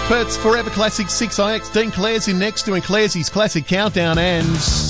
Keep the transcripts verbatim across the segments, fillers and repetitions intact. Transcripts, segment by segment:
It's Forever Classic six I X. Dean Claresy next, doing Claresy's Classic Countdown, and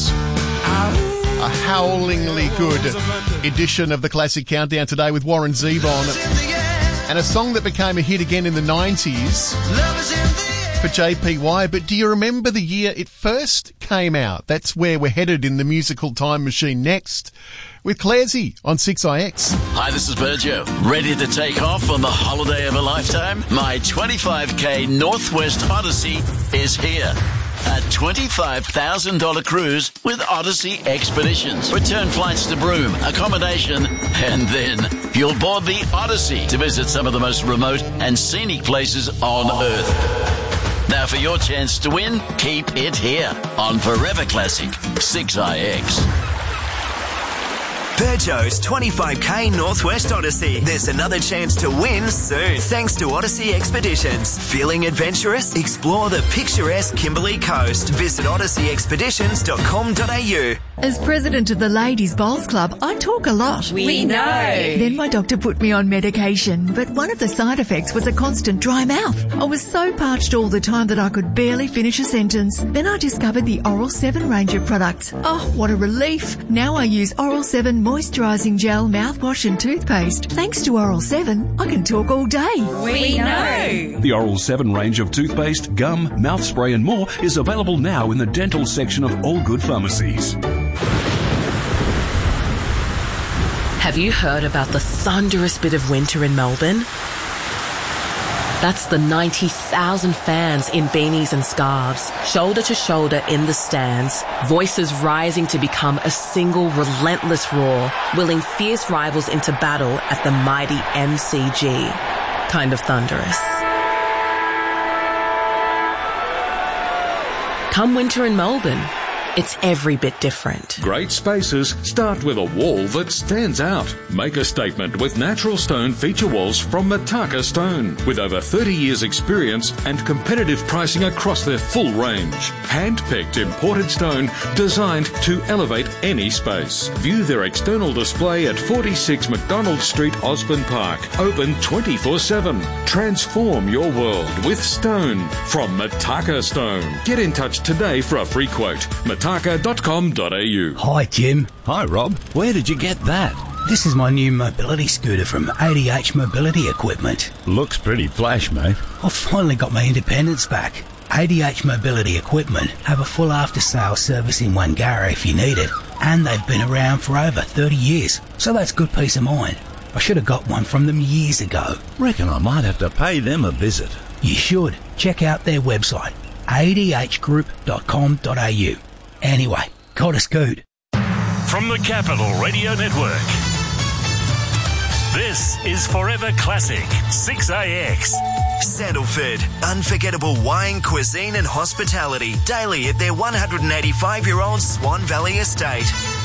a howlingly good edition of the Classic Countdown today with Warren Zevon, and a song that became a hit again in the nineties for J P Y. But do you remember the year it first came out? That's where we're headed in the musical time machine next, with Claresy on six I X. Hi, this is Virgil. Ready to take off on the holiday of a lifetime? My twenty-five K Northwest Odyssey is here. A twenty-five thousand dollars cruise with Odyssey Expeditions. Return flights to Broome, accommodation, and then you'll board the Odyssey to visit some of the most remote and scenic places on Earth. Now for your chance to win, keep it here on Forever Classic six I X. Peugeot's twenty-five K Northwest Odyssey. There's another chance to win soon, thanks to Odyssey Expeditions. Feeling adventurous? Explore the picturesque Kimberley Coast. Visit odyssey expeditions dot com dot a u. As president of the Ladies Bowls Club, I talk a lot. We, we know. Then my doctor put me on medication, but one of the side effects was a constant dry mouth. I was so parched all the time that I could barely finish a sentence. Then I discovered the Oral seven range of products. Oh, what a relief. Now I use Oral seven moisturising gel, mouthwash and toothpaste. Thanks to Oral seven, I can talk all day. We know. The Oral seven range of toothpaste, gum, mouth spray and more is available now in the dental section of all good pharmacies. Have you heard about the thunderous bit of winter in Melbourne? That's the ninety thousand fans in beanies and scarves, shoulder to shoulder in the stands, voices rising to become a single relentless roar, willing fierce rivals into battle at the mighty M C G. Kind of thunderous. Come winter in Melbourne, it's every bit different. Great spaces start with a wall that stands out. Make a statement with natural stone feature walls from Mataka Stone. With over thirty years experience and competitive pricing across their full range. Hand-picked imported stone designed to elevate any space. View their external display at forty-six McDonald Street, Osborne Park. Open twenty-four seven. Transform your world with stone from Mataka Stone. Get in touch today for a free quote. mataka dot com dot a u. Hi, Jim. Hi, Rob. Where did you get that? This is my new mobility scooter from A D H Mobility Equipment. Looks pretty flash, mate. I've finally got my independence back. A D H Mobility Equipment have a full after-sales service in Wangara if you need it, and they've been around for over thirty years, so that's good peace of mind. I should have got one from them years ago. Reckon I might have to pay them a visit. You should. Check out their website, a d h group dot com dot a u. Anyway, got a scoot. From the Capital Radio Network, this is Forever Classic six A X. Sandalford, unforgettable wine, cuisine and hospitality daily at their one hundred eighty-five-year-old Swan Valley estate.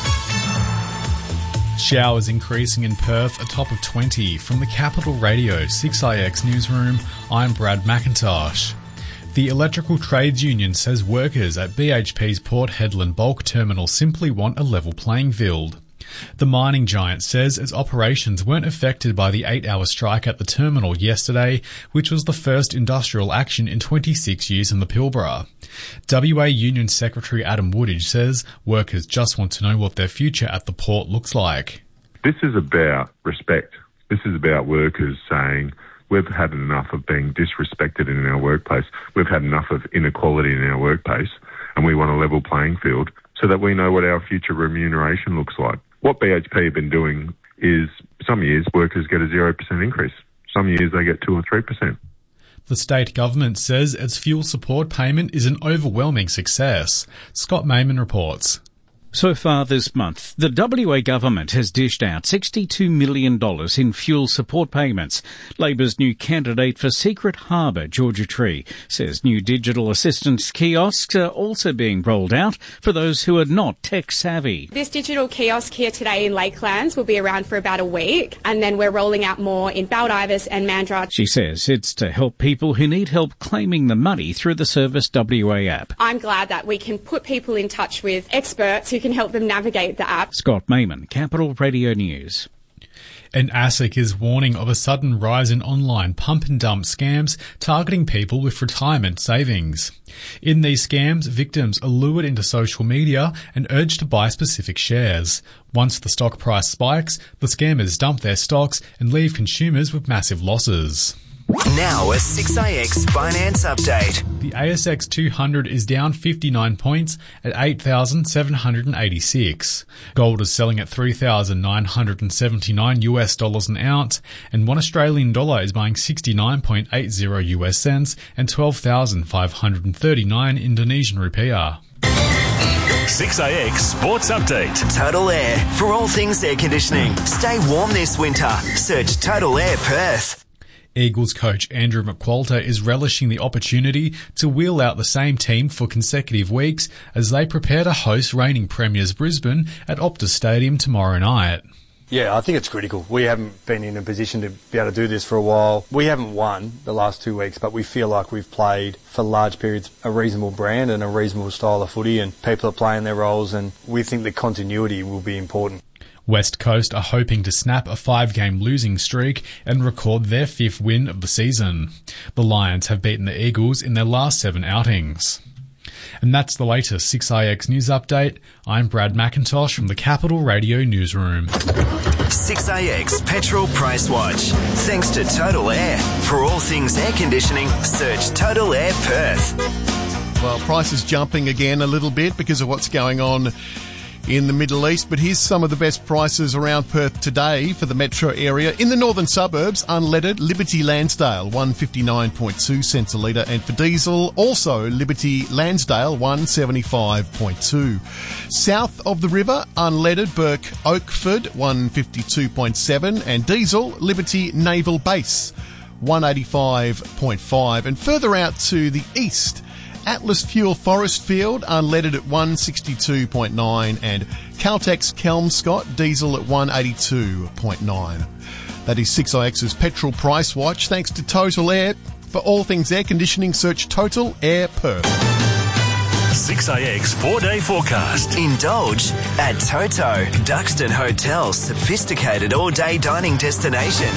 Showers increasing in Perth, a top of twenty. From the Capital Radio six I X newsroom, I'm Brad McIntosh. The Electrical Trades Union says workers at B H P's Port Hedland bulk terminal simply want a level playing field. The mining giant says its operations weren't affected by the eight-hour strike at the terminal yesterday, which was the first industrial action in twenty-six years in the Pilbara. W A Union Secretary Adam Woodage says workers just want to know what their future at the port looks like. This is about respect. This is about workers saying, we've had enough of being disrespected in our workplace. We've had enough of inequality in our workplace, and we want a level playing field so that we know what our future remuneration looks like. What B H P have been doing is some years workers get a zero percent increase. Some years they get two or three percent. The state government says its fuel support payment is an overwhelming success. Scott Mayman reports. So far this month, the W A government has dished out sixty-two million dollars in fuel support payments. Labor's new candidate for Secret Harbour, Georgia Tree, says new digital assistance kiosks are also being rolled out for those who are not tech-savvy. This digital kiosk here today in Lakelands will be around for about a week, and then we're rolling out more in Baldivis and Mandurah. She says it's to help people who need help claiming the money through the Service W A app. I'm glad that we can put people in touch with experts who can help them navigate the app. Scott Mayman, Capital Radio News. And ASIC is warning of a sudden rise in online pump and dump scams targeting people with retirement savings. In these scams, victims are lured into social media and urged to buy specific shares. Once the stock price spikes, the scammers dump their stocks and leave consumers with massive losses. Now a six A X finance update. The A S X two hundred is down fifty-nine points at eight thousand seven hundred eighty-six. Gold is selling at three thousand nine hundred seventy-nine US dollars an ounce, and one Australian dollar is buying sixty-nine point eight zero US cents and twelve thousand five hundred thirty-nine Indonesian rupiah. six A X Sports Update. Total Air. For all things air conditioning. Stay warm this winter. Search Total Air Perth. Eagles coach Andrew McQualter is relishing the opportunity to wheel out the same team for consecutive weeks as they prepare to host reigning premiers Brisbane at Optus Stadium tomorrow night. Yeah, I think it's critical. We haven't been in a position to be able to do this for a while. We haven't won the last two weeks, but we feel like we've played for large periods a reasonable brand and a reasonable style of footy, and people are playing their roles, and we think the continuity will be important. West Coast are hoping to snap a five-game losing streak and record their fifth win of the season. The Lions have beaten the Eagles in their last seven outings. And that's the latest six A X News Update. I'm Brad McIntosh from the Capital Radio Newsroom. six A X Petrol Price Watch. Thanks to Total Air. For all things air conditioning, search Total Air Perth. Well, prices jumping again a little bit because of what's going on in the Middle East, but here's some of the best prices around Perth today for the metro area. In the northern suburbs, unleaded Liberty Lansdale, one fifty-nine point two cents a litre, and for diesel, also Liberty Lansdale, one seventy-five point two. South of the river, unleaded Burke Oakford, one fifty-two point seven, and diesel Liberty Naval Base, one eighty-five point five. And further out to the east, Atlas Fuel Forestfield, unleaded at one sixty-two point nine, and Caltex Kelmscott, diesel at one eighty-two point nine. That is six A X's Petrol Price Watch, thanks to Total Air. For all things air conditioning, search Total Air Perth. six A X four-day forecast. Indulge at Toto, Duxton Hotel's sophisticated all-day dining destination.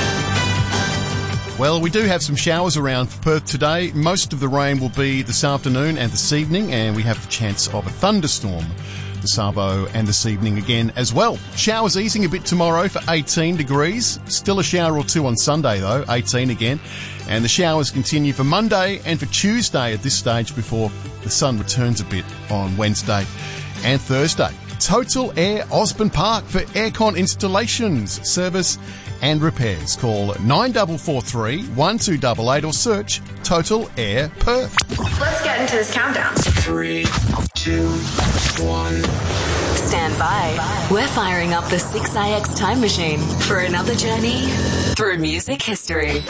Well, we do have some showers around for Perth today. Most of the rain will be this afternoon and this evening, and we have the chance of a thunderstorm this arvo and this evening again as well. Showers easing a bit tomorrow for eighteen degrees. Still a shower or two on Sunday though, eighteen again. And the showers continue for Monday and for Tuesday at this stage before the sun returns a bit on Wednesday and Thursday. Total Air Osborne Park for aircon installations, service and repairs. Call nine four four three, one two eight eight or search Total Air Perth. Let's get into this countdown. Three, two, one. Stand by. We're firing up the six A X time machine for another journey through music history.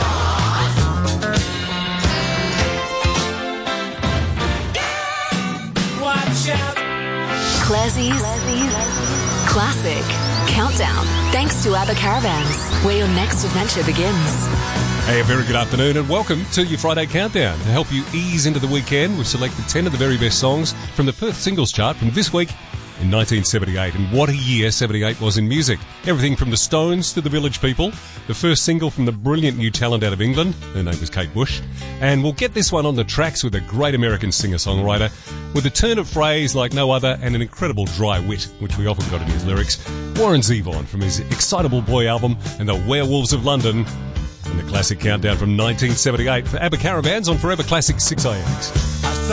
Watch out. Classie's Classic Countdown. Thanks to ABBA Caravans, where your next adventure begins. Hey, a very good afternoon and welcome to your Friday Countdown. To help you ease into the weekend, we've selected ten of the very best songs from the Perth Singles Chart from this week in nineteen seventy-eight. And what a year seventy-eight was in music. Everything from the Stones to the Village People. The first single from the brilliant new talent out of England. Her name was Kate Bush. And we'll get this one on the tracks with a great American singer-songwriter with a turn of phrase like no other and an incredible dry wit, which we often got in his lyrics. Warren Zevon from his Excitable Boy album and the Werewolves of London. And the Classic Countdown from nineteen seventy-eight for ABBA Caravans on Forever Classic six A X.